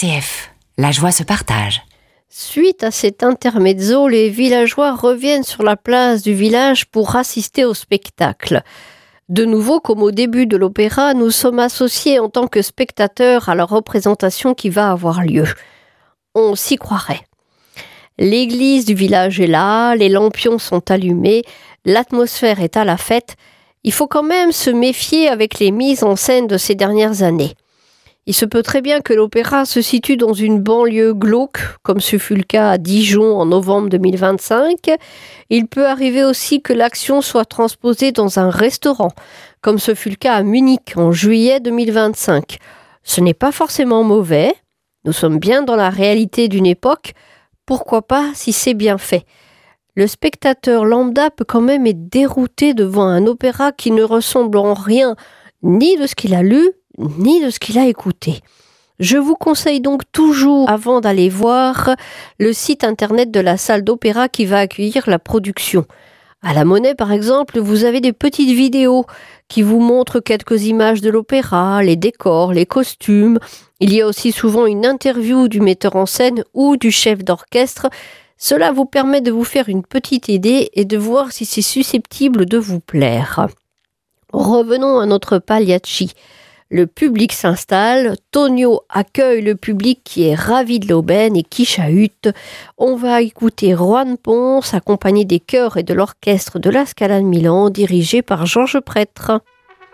RCF, la joie se partage. Suite à cet intermezzo, les villageois reviennent sur la place du village pour assister au spectacle. De nouveau, comme au début de l'opéra, nous sommes associés en tant que spectateurs à la représentation qui va avoir lieu. On s'y croirait. L'église du village est là, les lampions sont allumés, l'atmosphère est à la fête. Il faut quand même se méfier avec les mises en scène de ces dernières années. Il se peut très bien que l'opéra se situe dans une banlieue glauque, comme ce fut le cas à Dijon en novembre 2025. Il peut arriver aussi que l'action soit transposée dans un restaurant, comme ce fut le cas à Munich en juillet 2025. Ce n'est pas forcément mauvais. Nous sommes bien dans la réalité d'une époque. Pourquoi pas si c'est bien fait? Le spectateur lambda peut quand même être dérouté devant un opéra qui ne ressemble en rien ni de ce qu'il a lu, ni de ce qu'il a écouté. Je vous conseille donc toujours, avant d'aller voir, le site internet de la salle d'opéra qui va accueillir la production. À la Monnaie, par exemple, vous avez des petites vidéos qui vous montrent quelques images de l'opéra, les décors, les costumes. Il y a aussi souvent une interview du metteur en scène ou du chef d'orchestre. Cela vous permet de vous faire une petite idée et de voir si c'est susceptible de vous plaire. Revenons à notre Pagliacci. Le public s'installe, Tonio accueille le public qui est ravi de l'aubaine et qui chahute. On va écouter Juan Pons accompagné des chœurs et de l'orchestre de la Scala de Milan dirigé par Georges Prêtre.